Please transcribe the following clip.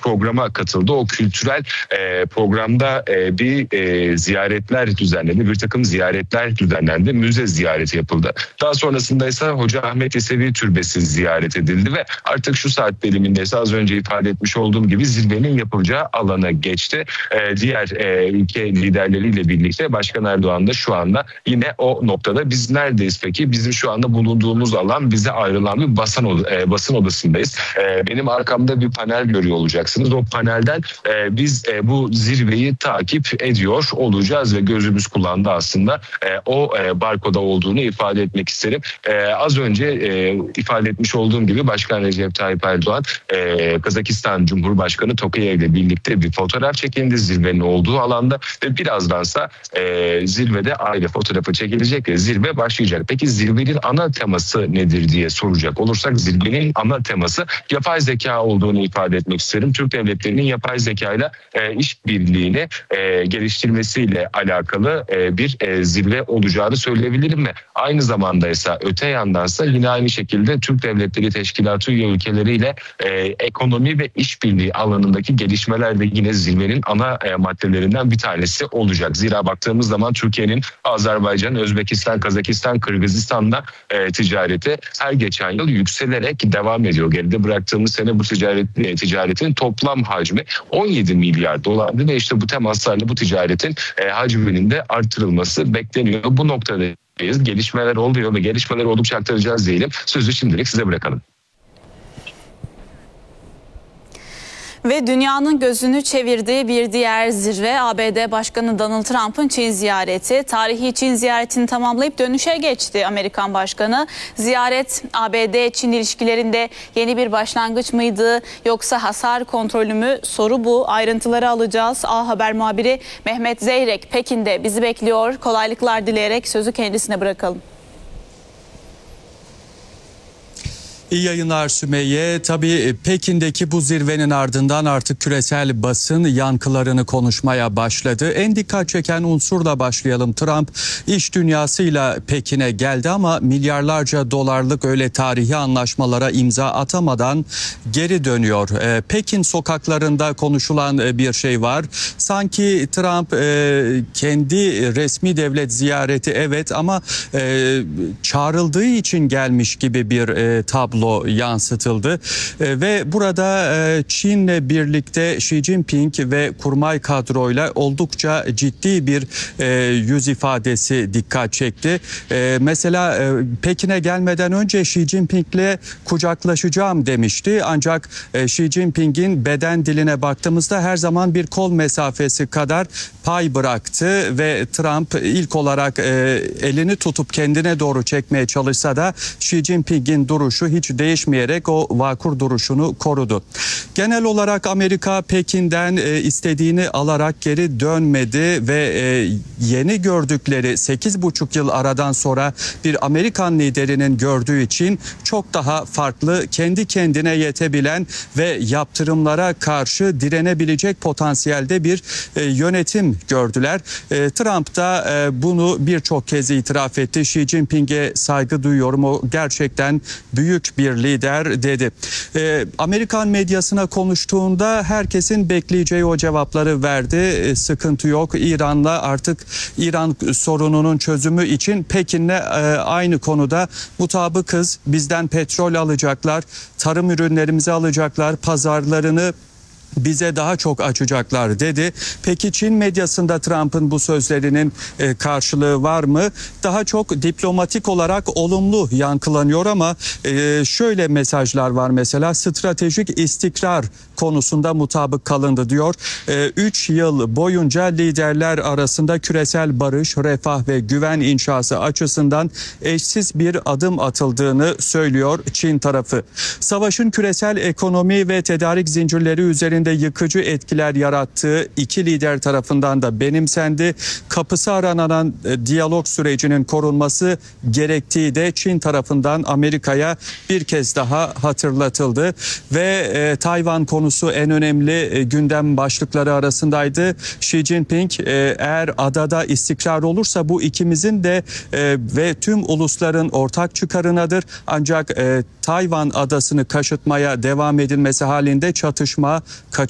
programa katıldı. O kültürel programda bir ziyaretler düzenlendi. Bir takım ziyaretler düzenlendi. Müze ziyareti yapıldı. Daha sonrasında ise Hoca Ahmet Yesevi Türbesi ziyaret edildi ve artık şu saat diliminde ise az önce ifade etmiş olduğum gibi zirvenin yapılacağı alana geçti. Diğer ülke liderleriyle birlikte Başkan Erdoğan da şu anda yine o noktada. Biz neredeyiz peki? Bizim şu anda bulunduğumuz alan bize ayrılan bir basın odasındayız. Benim arkamda bir panel görüyor olacaksınız. O panelden biz bu zirveyi takip ediyor olacağız ve gözümüz kulağında aslında o barkoda olduğunu ifade etmek isterim. Az önce ifade etmiş olduğum gibi Başkan Recep Tayyip Erdoğan Kazakistan Cumhurbaşkanı Tokayev ile birlikte bir fotoğraf çekildi zirvenin olduğu alanda ve birazdansa zirvede aile fotoğrafı çekilecek ve zirve başlayacak. Peki zirvenin ana teması nedir diye soracak olursak zirvenin ana teması yapay zeka olduğunu ifade etmek isterim. Türk devletlerinin yapay zekayla işbirliğini geliştirmesiyle alakalı bir zirve olacağını söyleyebilirim mi? Aynı zamanda ise öte yandansa yine aynı şekilde Türk Devletleri Teşkilatı üye ülkeleriyle ekonomi ve işbirliği alanındaki gelişmeler de yine zirvenin ana maddelerinden bir tanesi olacak. Zira baktığımız zaman Türkiye'nin Azerbaycan, Özbekistan, Kazakistan, Kırgızistan'la ticareti her geçen yıl yükselerek devam ediyor. Geride bıraktığımız sene bu ticaretin toplam hacmi 17 milyar dolardı ve işte bu temaslarla bu ticaretin hacminin de artırılması bekleniyor. Bu noktada gelişmeler oluyor ve gelişmeleri oldukça aktaracağız diyelim. Sözü şimdilik size bırakalım. Ve dünyanın gözünü çevirdiği bir diğer zirve ABD Başkanı Donald Trump'ın Çin ziyareti. Tarihi Çin ziyaretini tamamlayıp dönüşe geçti Amerikan Başkanı. Ziyaret ABD-Çin ilişkilerinde yeni bir başlangıç mıydı yoksa hasar kontrolü mü? Soru bu. Ayrıntıları alacağız. A Haber muhabiri Mehmet Zeyrek Pekin'de bizi bekliyor. Kolaylıklar dileyerek sözü kendisine bırakalım. İyi yayınlar Sümeyye. Tabii Pekin'deki bu zirvenin ardından artık küresel basın yankılarını konuşmaya başladı. En dikkat çeken unsurla başlayalım. Trump iş dünyasıyla Pekin'e geldi ama milyarlarca dolarlık öyle tarihi anlaşmalara imza atamadan geri dönüyor. Pekin sokaklarında konuşulan bir şey var. Sanki Trump kendi resmi devlet ziyareti evet ama çağrıldığı için gelmiş gibi bir tablo yansıtıldı ve burada Çin'le birlikte Xi Jinping ve kurmay kadroyla oldukça ciddi bir yüz ifadesi dikkat çekti. Mesela Pekin'e gelmeden önce Xi Jinping'le kucaklaşacağım demişti ancak Xi Jinping'in beden diline baktığımızda her zaman bir kol mesafesi kadar pay bıraktı ve Trump ilk olarak elini tutup kendine doğru çekmeye çalışsa da Xi Jinping'in duruşu hiç değişmeyerek o vakur duruşunu korudu. Genel olarak Amerika Pekin'den istediğini alarak geri dönmedi ve yeni gördükleri 8,5 yıl aradan sonra bir Amerikan liderinin gördüğü için çok daha farklı, kendi kendine yetebilen ve yaptırımlara karşı direnebilecek potansiyelde bir yönetim gördüler. Trump da bunu birçok kez itiraf etti. Xi Jinping'e saygı duyuyorum. O gerçekten büyük bir lider dedi. Amerikan medyasına konuştuğunda herkesin bekleyeceği o cevapları verdi. Sıkıntı yok. İran'la artık İran sorununun çözümü için Pekin'le aynı konuda mutabıkız. Bizden petrol alacaklar, tarım ürünlerimizi alacaklar, pazarlarını bize daha çok açacaklar dedi. Peki Çin medyasında Trump'ın bu sözlerinin karşılığı var mı? Daha çok diplomatik olarak olumlu yankılanıyor ama şöyle mesajlar var mesela stratejik istikrar konusunda mutabık kalındı diyor. 3 yıl boyunca liderler arasında küresel barış, refah ve güven inşası açısından eşsiz bir adım atıldığını söylüyor Çin tarafı. Savaşın küresel ekonomi ve tedarik zincirleri üzerinde yıkıcı etkiler yarattığı iki lider tarafından da benimsendi. Kapısı aralanan diyalog sürecinin korunması gerektiği de Çin tarafından Amerika'ya bir kez daha hatırlatıldı ve Tayvan konusu en önemli gündem başlıkları arasındaydı. Xi Jinping eğer adada istikrar olursa bu ikimizin de ve tüm ulusların ortak çıkarınadır. Ancak Tayvan adasını kaşıtmaya devam edilmesi halinde çatışma